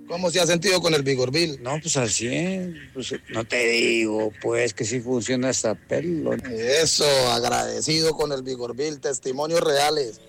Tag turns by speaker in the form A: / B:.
A: ¿Cómo se ha sentido con el Vigorvil?
B: No, pues al 100, pues no te digo, pues que sí funciona hasta pelo.
A: Eso, agradecido con el Vigorvil, testimonios reales.